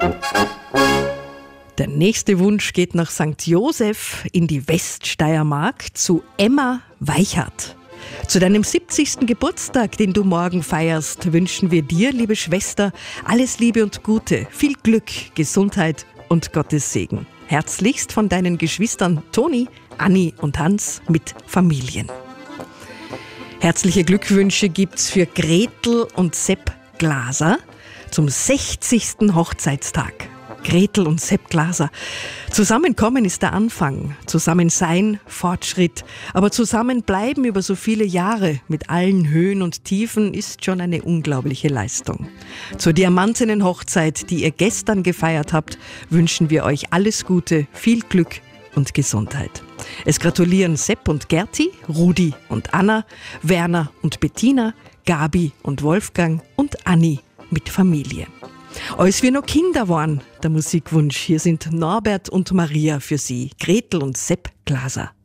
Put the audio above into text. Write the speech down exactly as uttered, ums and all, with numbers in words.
Der nächste Wunsch geht nach Sankt Joseph in die Weststeiermark zu Emma Weichert. Zu deinem siebzigsten Geburtstag, den du morgen feierst, wünschen wir dir, liebe Schwester, alles Liebe und Gute, viel Glück, Gesundheit und Gottes Segen. Herzlichst von deinen Geschwistern Toni, Anni und Hans mit Familien. Herzliche Glückwünsche gibt's für Gretel und Sepp Glaser zum sechzigsten Hochzeitstag. Gretel und Sepp Glaser. Zusammenkommen ist der Anfang, Zusammensein Fortschritt, aber zusammenbleiben über so viele Jahre mit allen Höhen und Tiefen ist schon eine unglaubliche Leistung. Zur diamantenen Hochzeit, die ihr gestern gefeiert habt, wünschen wir euch alles Gute, viel Glück und Gesundheit. Es gratulieren Sepp und Gerti, Rudi und Anna, Werner und Bettina, Gabi und Wolfgang und Anni mit Familie. Als wir noch Kinder waren, der Musikwunsch. Hier sind Norbert und Maria für Sie, Gretel und Sepp Glaser.